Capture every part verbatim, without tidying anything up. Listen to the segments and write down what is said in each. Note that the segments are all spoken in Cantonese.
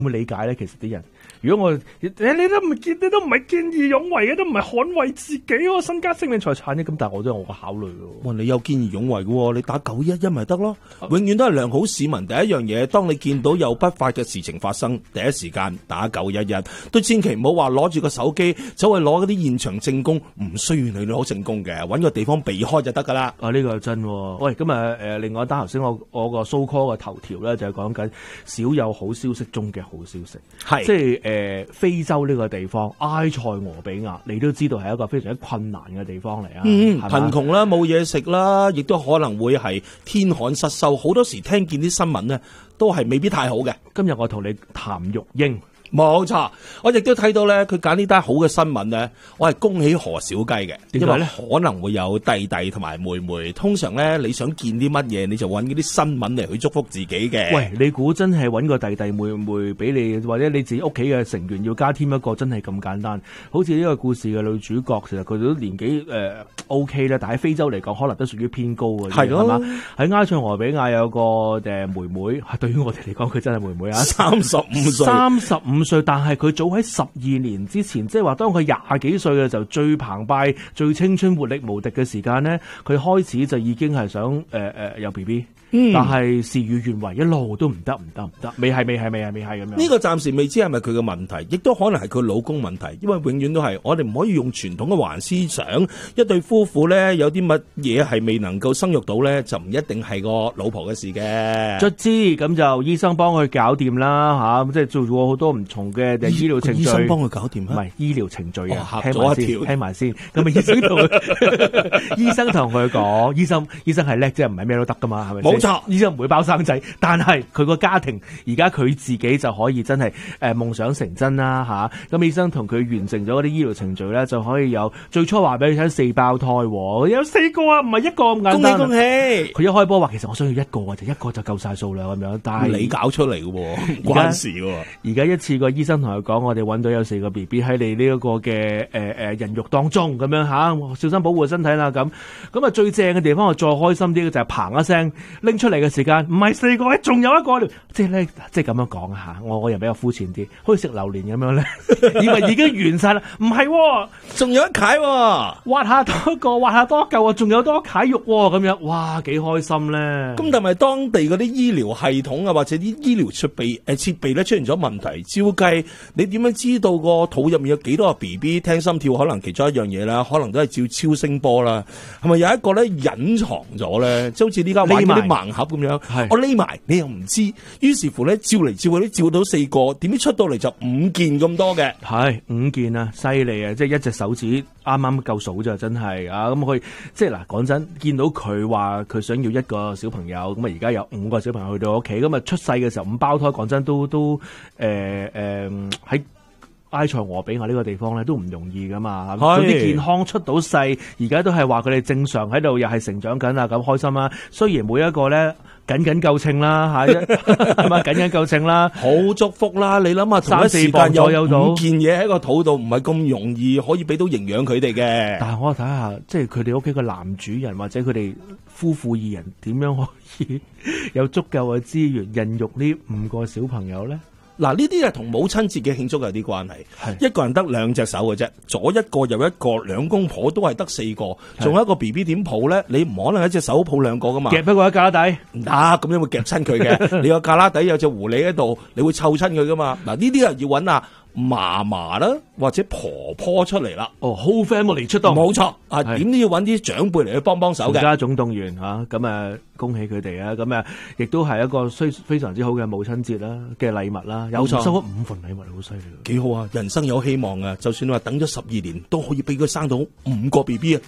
會理解咧？其實啲人，如果我你你都唔見，你都唔係見義勇為嘅，都唔係捍衛自己喎，身家性命財產嘅，咁但係我都有我嘅考慮咯。 哇！你有見義勇為嘅，你打九一一咪得咯？永遠都係良好市民第一樣嘢。當你見到有不法嘅事情發生，第一時間打九一一，都千祈唔好話攞住個手機走去攞嗰啲現場證供，唔需要你攞證供嘅，揾個地方避開就得噶啦。 啊，呢個係真喎。喂，咁啊誒，另外一單頭先我我個 so call 嘅頭條咧，就係講緊少有好消息中嘅好消息，係即係誒、呃、非洲呢個地方埃塞俄比亞，你都知道係一個非常之困難嘅地方嚟啊， 嗯，貧窮啦，冇嘢食啦，亦都可能會係天旱失收，好多時聽見啲新聞呢，都係未必太好嘅。 今日我同你談育嬰。 冇錯，我亦都睇到咧，佢揀呢單好嘅新聞咧，我係恭喜何小雞嘅，因為咧可能會有弟弟同埋妹妹。通常咧，你想見啲乜嘢，你就揾嗰啲新聞嚟去祝福自己嘅。 喂，你估真係揾個弟弟妹妹俾你，或者你自己屋企嘅成員要加添一個，真係咁簡單？好似呢個故事嘅女主角，其實佢都年紀誒、呃、OK 啦，但喺非洲嚟講，可能都屬於偏高嘅。係咯，係嘛？喺埃塞俄比亞有個誒妹妹，對於我哋嚟講，佢真係妹妹啊，三十五歲，三十五。歲，但係佢早喺十二年之前，即係話當佢廿幾歲嘅時候，最澎湃、最青春活力無敵嘅時間咧，佢開始就已經係想誒誒、呃、有 B B。嗯、但係事與願違，一路都唔得唔得唔得，未係未係未係未係咁樣。呢個暫時未知係咪佢嘅問題，亦都可能係佢老公問題，因為永遠都係我哋唔可以用傳統嘅華人思想，一對夫婦咧有啲乜嘢係未能夠生育到咧，就唔一定係個老婆嘅事嘅。卒之咁就醫生幫佢搞掂啦吓，即係做過好多唔同嘅醫療程序。醫生幫佢搞掂，唔係醫療程序啊，聽埋先，聽埋先。咁啊，醫生同佢，醫生同佢講，醫生醫生係叻，即係唔係咩都得噶嘛，係咪？冇。醫生唔會包生仔，但係佢個家庭而家佢自己就可以真係誒夢想成真啦吓。咁、啊、醫生同佢完成咗嗰啲醫療程序咧，就可以有最初話俾你聽四胞胎，有四個啊，唔係一個咁簡單。恭喜恭喜！佢一開波話，其實我想要一個啊，就一個就夠晒數量咁樣。但係你搞出嚟嘅，唔關事嘅。而家一次個醫生同佢講，我哋揾到有四個 B B 喺你呢一個嘅誒誒孕育當中咁樣吓、啊，小心保護身體啦。咁咁啊最正嘅地方，我再開心啲嘅就係嘭一聲拎出嚟嘅時間，唔係四個，仲有一個，即係咧，即係咁樣講下，我我又比較膚淺啲，好似食榴蓮咁樣咧，以為已經完晒啦，唔係、哦，仲有一塊、哦，挖下多一個，挖下多一嚿，仲有多一塊肉咁樣，哇，幾開心咧！咁但係當地嗰啲醫療系統啊，或者啲醫療設備誒設備咧出現咗問題，照計你點樣知道個肚入面有幾多個 B B 聽心跳？可能其中一樣嘢啦，可能都係照超聲波啦，係咪有一個咧隱藏咗咧？即好似呢家玩嗰啲盲盒咁樣，我匿埋你又唔知，於是乎咧照嚟照去都照到四個，點知出到嚟就五件咁多嘅，係五件啊，犀利啊！即係一隻手指啱啱夠數咋，真係啊！咁佢即係嗱，講真，見到佢話佢想要一個小朋友，咁啊而家有五個小朋友去到屋企，咁啊出世嘅時候五胞胎，講真都都誒誒喺埃塞俄比亞呢個地方咧都唔容易噶嘛，總之健康出到世，而家都係話佢哋正常喺度，又係成長緊啊，咁開心啦！雖然每一個咧僅僅夠稱啦吓，係嘛，僅僅夠稱啦，好祝福啦！你諗下，三四磅左右到五件嘢喺個肚度，唔係咁容易可以俾到營養佢哋嘅。但係我睇下，即係佢哋屋企個男主人或者佢哋夫婦二人點樣可以有足夠嘅資源孕育呢五個小朋友咧？嗱，呢啲係同母親節嘅慶祝有啲關係，一個人得兩隻手嘅啫，左一個右一個，兩公婆都係得四個，仲有一個 B B 點抱咧？你唔可能一隻手抱兩個噶嘛？夾不過喺架底，唔得，咁樣會夾親佢嘅。你個架底有隻狐狸喺度，你會湊親佢噶嘛？嗱，呢啲人要揾啊嫲嫲啦，或者婆婆出嚟啦。哦 ，whole family 出動，冇錯啊！點都要揾啲長輩嚟去幫幫手嘅。全家總動員嚇，咁啊恭喜佢哋啊！咁啊，亦都係一個非非常之好嘅母親節啦嘅禮物啦。有收咗五份禮物，好犀利，幾好啊！人生有希望啊！就算你話等咗十二年，都可以俾佢生到五個 B B 啊！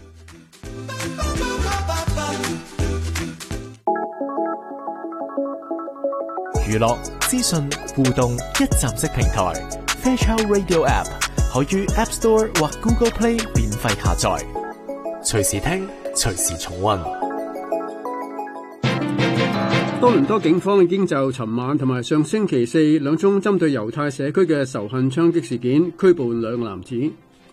娛樂、資訊、互動一站式平台 Fairchild Radio App 可於 App Store 或 Google Play 免費下載，隨時聽，隨時重溫。 多倫多警方已經就尋晚同埋上星期四兩宗針對猶太社區嘅仇恨槍擊事件拘捕兩個男子。